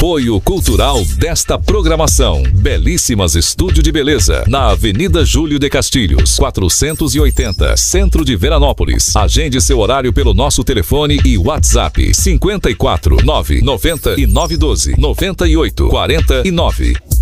Apoio cultural desta programação. Belíssimas Estúdio de Beleza, na Avenida Júlio de Castilhos, 480, Centro de Veranópolis. Agende seu horário pelo nosso telefone e WhatsApp 54 9 99 12 98 49.